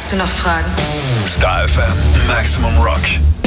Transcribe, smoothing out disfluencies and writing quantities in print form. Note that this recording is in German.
Hast du noch Fragen? Star FM Maximum Rock.